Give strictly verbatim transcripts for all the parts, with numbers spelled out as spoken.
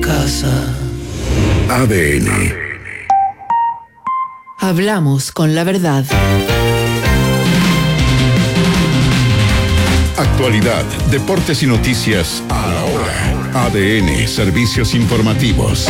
casa. A D N. Hablamos con la verdad. Actualidad, deportes y noticias a la hora. A D N, servicios informativos.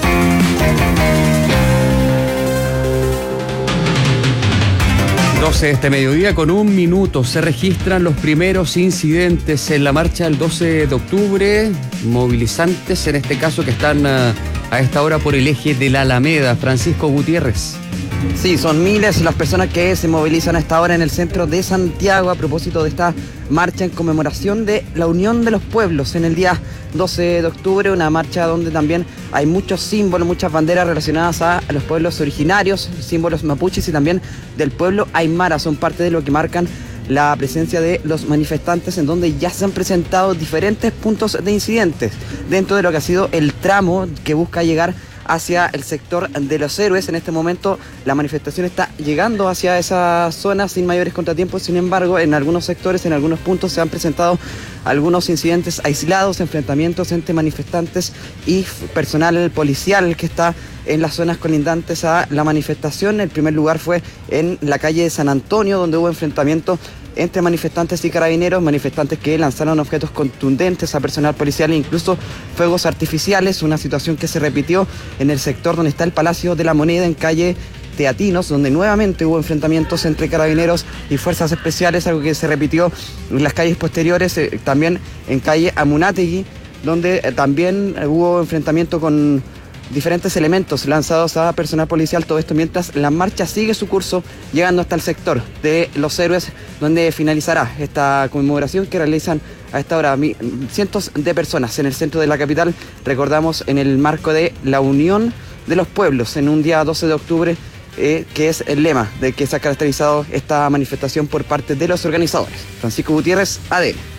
doce de este mediodía con un minuto. Se registran los primeros incidentes en la marcha del doce de octubre. Movilizantes, en este caso, que están a, a esta hora por el eje de la Alameda. Francisco Gutiérrez. Sí, son miles las personas que se movilizan a esta hora en el centro de Santiago a propósito de esta marcha en conmemoración de la Unión de los Pueblos en el día doce de octubre, una marcha donde también hay muchos símbolos, muchas banderas relacionadas a los pueblos originarios, símbolos mapuches y también del pueblo aymara, son parte de lo que marcan la presencia de los manifestantes, en donde ya se han presentado diferentes puntos de incidentes dentro de lo que ha sido el tramo que busca llegar hacia el sector de los héroes. En este momento la manifestación está llegando hacia esa zona sin mayores contratiempos. Sin embargo, en algunos sectores, en algunos puntos se han presentado algunos incidentes aislados, enfrentamientos entre manifestantes y personal policial que está en las zonas colindantes a la manifestación. El primer lugar fue en la calle de San Antonio, donde hubo enfrentamiento entre manifestantes y carabineros, manifestantes que lanzaron objetos contundentes a personal policial e incluso fuegos artificiales, una situación que se repitió en el sector donde está el Palacio de la Moneda, en calle Teatinos, donde nuevamente hubo enfrentamientos entre carabineros y fuerzas especiales, algo que se repitió en las calles posteriores, eh, también en calle Amunátegui, donde eh, también hubo enfrentamiento con diferentes elementos lanzados a personal policial, todo esto mientras la marcha sigue su curso, llegando hasta el sector de los héroes, donde finalizará esta conmemoración que realizan a esta hora cientos de personas en el centro de la capital, recordamos, en el marco de la Unión de los Pueblos, en un día doce de octubre, eh, que es el lema de que se ha caracterizado esta manifestación por parte de los organizadores. Francisco Gutiérrez, A D N.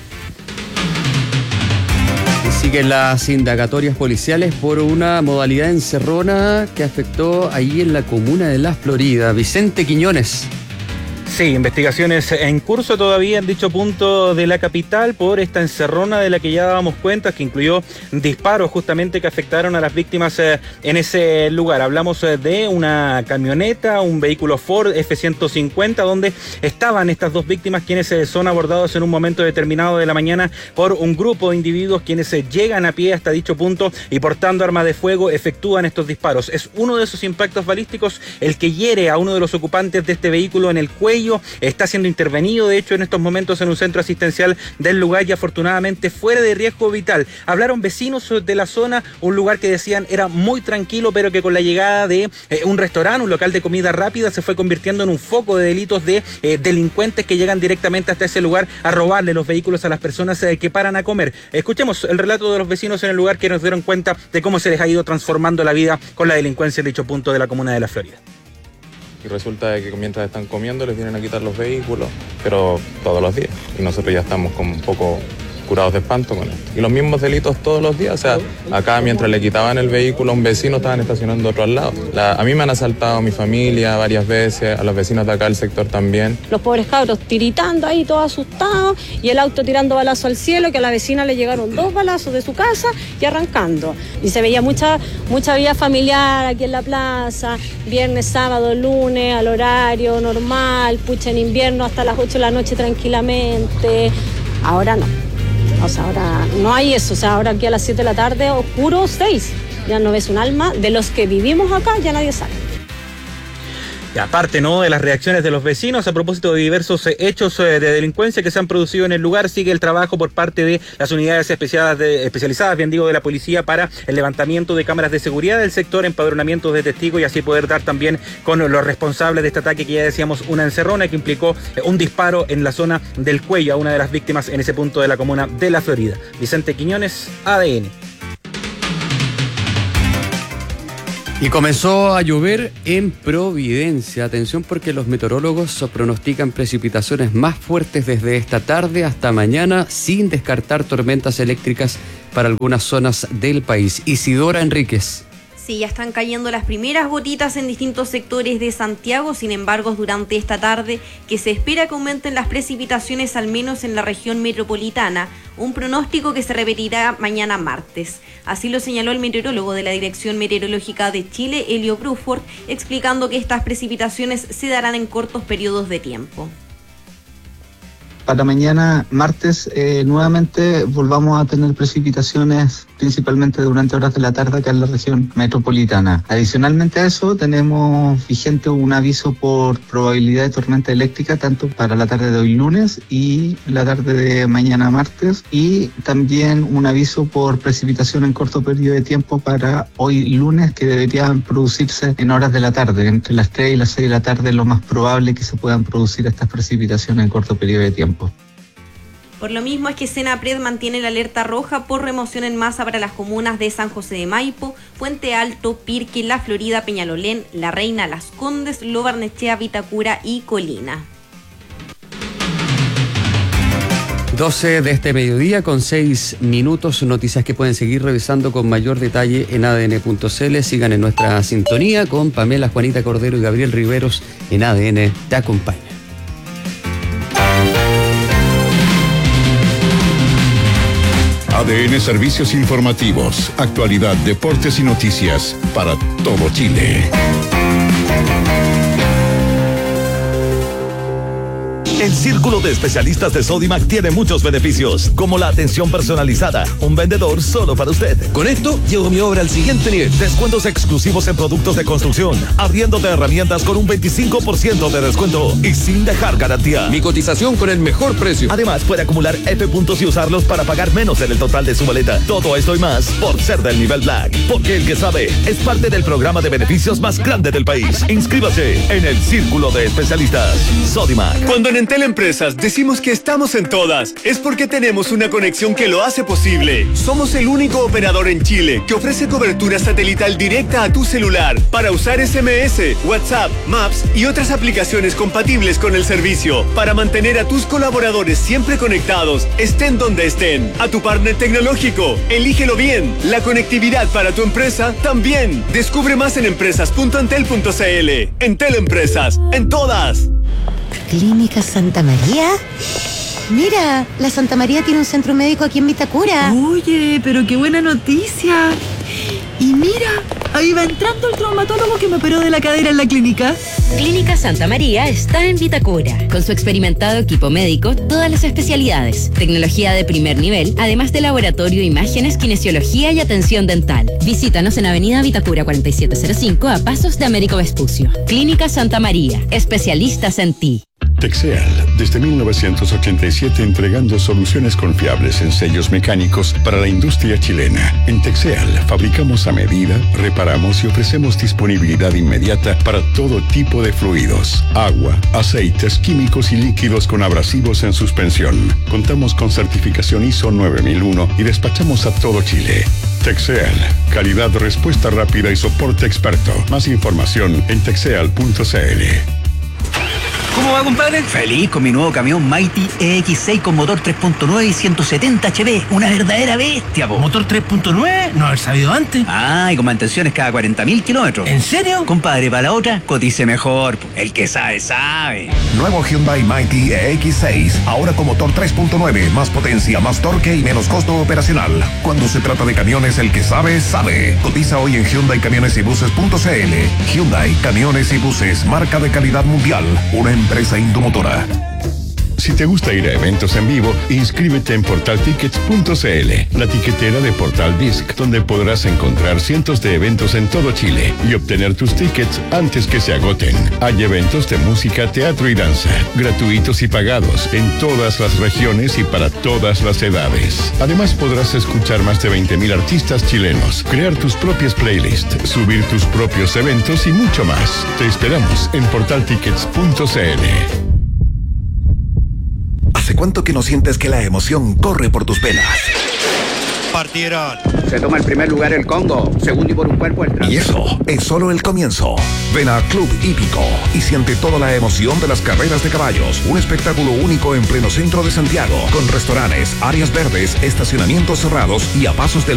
Siguen las indagatorias policiales por una modalidad encerrona que afectó ahí en la comuna de La Florida. Vicente Quiñones. Sí, investigaciones en curso todavía en dicho punto de la capital por esta encerrona de la que ya dábamos cuenta, que incluyó disparos justamente que afectaron a las víctimas en ese lugar. Hablamos de una camioneta, un vehículo Ford F ciento cincuenta, donde estaban estas dos víctimas, quienes son abordados en un momento determinado de la mañana por un grupo de individuos quienes llegan a pie hasta dicho punto y portando armas de fuego efectúan estos disparos. Es uno de esos impactos balísticos el que hiere a uno de los ocupantes de este vehículo en el cuello. Está siendo intervenido, de hecho, en estos momentos en un centro asistencial del lugar y afortunadamente fuera de riesgo vital. Hablaron vecinos de la zona, un lugar que decían era muy tranquilo, pero que con la llegada de eh, un restaurante, un local de comida rápida, se fue convirtiendo en un foco de delitos de eh, delincuentes que llegan directamente hasta ese lugar a robarle los vehículos a las personas eh, que paran a comer. Escuchemos el relato de los vecinos en el lugar que nos dieron cuenta de cómo se les ha ido transformando la vida con la delincuencia en dicho punto de la comuna de La Florida. Y resulta de que mientras están comiendo les vienen a quitar los vehículos, pero todos los días. Y nosotros ya estamos como un poco curados de espanto con esto. Y los mismos delitos todos los días. O sea, acá mientras le quitaban el vehículo a un vecino, estaban estacionando otro al lado. La, a mí me han asaltado a mi familia varias veces, a los vecinos de acá del sector también. Los pobres cabros tiritando ahí, todos asustados, y el auto tirando balazos al cielo, que a la vecina le llegaron dos balazos de su casa y arrancando. Y se veía mucha, mucha vida familiar aquí en la plaza, viernes, sábado, lunes, al horario normal, pucha, en invierno hasta las ocho de la noche tranquilamente. Ahora no. O sea, ahora no hay eso, o sea, ahora aquí a las siete de la tarde, oscuro, seis, ya no ves un alma, de los que vivimos acá ya nadie sale. Y aparte, ¿no?, de las reacciones de los vecinos a propósito de diversos eh, hechos eh, de delincuencia que se han producido en el lugar, sigue el trabajo por parte de las unidades especializadas, de, especializadas, bien digo, de la policía para el levantamiento de cámaras de seguridad del sector, empadronamientos de testigos y así poder dar también con los responsables de este ataque que ya decíamos, una encerrona que implicó eh, un disparo en la zona del cuello a una de las víctimas en ese punto de la comuna de La Florida. Vicente Quiñones, A D N. Y comenzó a llover en Providencia. Atención, porque los meteorólogos pronostican precipitaciones más fuertes desde esta tarde hasta mañana, sin descartar tormentas eléctricas para algunas zonas del país. Isidora Enríquez. Sí, ya están cayendo las primeras gotitas en distintos sectores de Santiago, sin embargo, durante esta tarde que se espera que aumenten las precipitaciones al menos en la región metropolitana, un pronóstico que se repetirá mañana martes. Así lo señaló el meteorólogo de la Dirección Meteorológica de Chile, Elio Bruford, explicando que estas precipitaciones se darán en cortos periodos de tiempo. Para mañana, martes, eh, nuevamente volvamos a tener precipitaciones, principalmente durante horas de la tarde acá en la región metropolitana. Adicionalmente a eso, tenemos vigente un aviso por probabilidad de tormenta eléctrica, tanto para la tarde de hoy lunes y la tarde de mañana martes, y también un aviso por precipitación en corto periodo de tiempo para hoy lunes, que deberían producirse en horas de la tarde. Entre las tres y las seis de la tarde es lo más probable que se puedan producir estas precipitaciones en corto periodo de tiempo. Por lo mismo es que Senapred mantiene la alerta roja por remoción en masa para las comunas de San José de Maipo, Puente Alto, Pirque, La Florida, Peñalolén, La Reina, Las Condes, Lo Barnechea, Vitacura y Colina. doce de este mediodía con seis minutos, noticias que pueden seguir revisando con mayor detalle en A D N punto C L. Sigan en nuestra sintonía con Pamela, Juanita Cordero y Gabriel Riveros en A D N Te Acompaña. A D N Servicios Informativos, actualidad, deportes y noticias para todo Chile. El Círculo de Especialistas de Sodimac tiene muchos beneficios, como la atención personalizada, un vendedor solo para usted. Con esto, llevo mi obra al siguiente nivel. Descuentos exclusivos en productos de construcción, arriendo de herramientas con un veinticinco por ciento de descuento y sin dejar garantía. Mi cotización con el mejor precio. Además, puede acumular F puntos y usarlos para pagar menos en el total de su boleta. Todo esto y más por ser del nivel Black. Porque el que sabe es parte del programa de beneficios más grande del país. Inscríbase en el Círculo de Especialistas Sodimac. Cuando en Entel Empresas decimos que estamos en todas, es porque tenemos una conexión que lo hace posible. Somos el único operador en Chile que ofrece cobertura satelital directa a tu celular para usar S M S, WhatsApp, Maps y otras aplicaciones compatibles con el servicio, para mantener a tus colaboradores siempre conectados, estén donde estén. A tu partner tecnológico, elígelo bien. La conectividad para tu empresa también. Descubre más en empresas punto entel punto c l. Entel Empresas, en todas. ¿Clínica Santa María? Mira, la Santa María tiene un centro médico aquí en Vitacura. Oye, pero qué buena noticia. Y mira, ahí va entrando el traumatólogo que me operó de la cadera en la clínica. Clínica Santa María está en Vitacura. Con su experimentado equipo médico, todas las especialidades, tecnología de primer nivel, además de laboratorio, imágenes, kinesiología y atención dental. Visítanos en Avenida Vitacura cuarenta y siete cero cinco, a pasos de Américo Vespucio. Clínica Santa María, especialistas en ti. Texeal, desde mil novecientos ochenta y siete entregando soluciones confiables en sellos mecánicos para la industria chilena. En Texeal fabricamos a medida, reparamos y ofrecemos disponibilidad inmediata para todo tipo de fluidos, agua, aceites, químicos y líquidos con abrasivos en suspensión. Contamos con certificación I S O nueve mil uno y despachamos a todo Chile. Texeal, calidad, respuesta rápida y soporte experto. Más información en texeal punto c l. ¿Cómo va, compadre? Feliz con mi nuevo camión Mighty E X seis con motor tres punto nueve y ciento setenta H P. Una verdadera bestia, po. ¿Motor tres punto nueve? No haber sabido antes. Ah, y con mantenciones cada cuarenta mil kilómetros. ¿En serio? Compadre, para la otra, cotice mejor, po. El que sabe, sabe. Nuevo Hyundai Mighty E X seis. Ahora con motor tres punto nueve. Más potencia, más torque y menos costo operacional. Cuando se trata de camiones, el que sabe, sabe. Cotiza hoy en Hyundai Camiones y Buses punto c l. Hyundai Camiones y Buses. Marca de calidad mundial. Una empresa indomotora. Si te gusta ir a eventos en vivo, inscríbete en portal tickets punto c l, la tiquetera de Portal Disc, donde podrás encontrar cientos de eventos en todo Chile y obtener tus tickets antes que se agoten. Hay eventos de música, teatro y danza, gratuitos y pagados, en todas las regiones y para todas las edades. Además, podrás escuchar más de veinte mil artistas chilenos, crear tus propias playlists, subir tus propios eventos y mucho más. Te esperamos en portal tickets punto c l. ¿Hace cuánto que no sientes que la emoción corre por tus venas? Partieron. Se toma el primer lugar el Congo, segundo y por un cuerpo el Trans. Y eso es solo el comienzo. Ven a Club Hípico y siente toda la emoción de las carreras de caballos. Un espectáculo único en pleno centro de Santiago, con restaurantes, áreas verdes, estacionamientos cerrados y a pasos del